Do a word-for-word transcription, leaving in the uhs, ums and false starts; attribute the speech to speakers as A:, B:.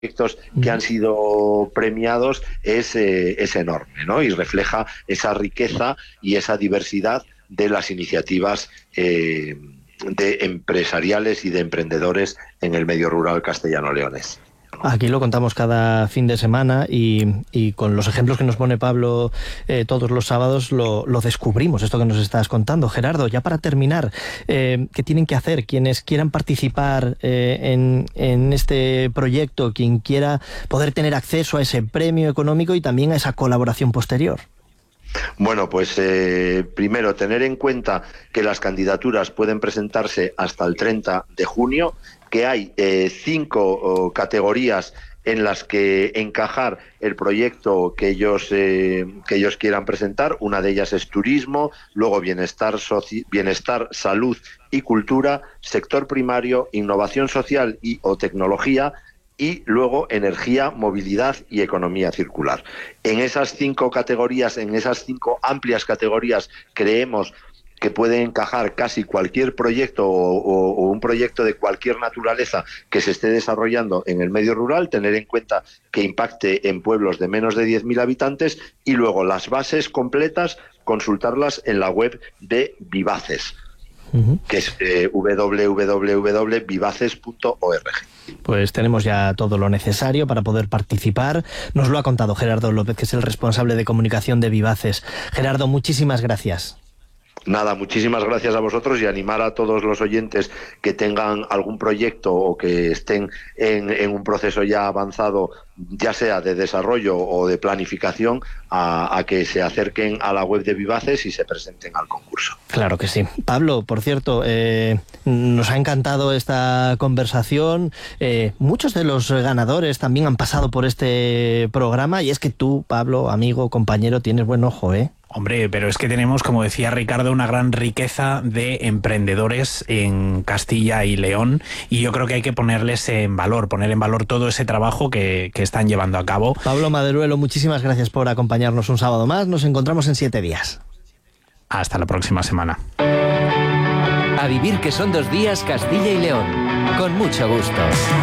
A: proyectos que han sido premiados es, eh, es enorme, ¿no? Y refleja esa riqueza y esa diversidad de las iniciativas eh, de empresariales y de emprendedores en el medio rural castellano-leonés.
B: Aquí lo contamos cada fin de semana y, y con los ejemplos que nos pone Pablo eh, todos los sábados lo, lo descubrimos, esto que nos estás contando. Gerardo, ya para terminar, eh, ¿qué tienen que hacer quienes quieran participar eh, en, en este proyecto, quien quiera poder tener acceso a ese premio económico y también a esa colaboración posterior?
A: Bueno, pues eh, primero tener en cuenta que las candidaturas pueden presentarse hasta el treinta de junio, que hay eh, cinco oh, categorías en las que encajar el proyecto que ellos eh, que ellos quieran presentar. Una de ellas es turismo, luego bienestar, soci- bienestar, salud y cultura, sector primario, innovación social y o tecnología, y luego energía, movilidad y economía circular. En esas cinco categorías, en esas cinco amplias categorías, creemos que puede encajar casi cualquier proyecto o, o, o un proyecto de cualquier naturaleza que se esté desarrollando en el medio rural, tener en cuenta que impacte en pueblos de menos de diez mil habitantes, y luego las bases completas consultarlas en la web de Vivaces, uh-huh. que es eh, doble u doble u doble u punto vivaces punto org.
B: Pues tenemos ya todo lo necesario para poder participar. Nos lo ha contado Gerardo López, que es el responsable de comunicación de Vivaces. Gerardo, muchísimas gracias.
A: Nada, muchísimas gracias a vosotros y animar a todos los oyentes que tengan algún proyecto o que estén en, en un proceso ya avanzado, ya sea de desarrollo o de planificación, a, a que se acerquen a la web de Vivaces y se presenten al concurso.
B: Claro que sí. Pablo, por cierto, eh, nos ha encantado esta conversación. Eh, muchos de los ganadores también han pasado por este programa y es que tú, Pablo, amigo, compañero, tienes buen ojo, ¿eh?
C: Hombre, pero es que tenemos, como decía Ricardo, una gran riqueza de emprendedores en Castilla y León, y yo creo que hay que ponerles en valor, poner en valor todo ese trabajo que, que están llevando a cabo.
B: Pablo Maderuelo, muchísimas gracias por acompañarnos un sábado más. Nos encontramos en siete días.
C: Hasta la próxima semana.
D: A vivir que son dos días, Castilla y León. Con mucho gusto.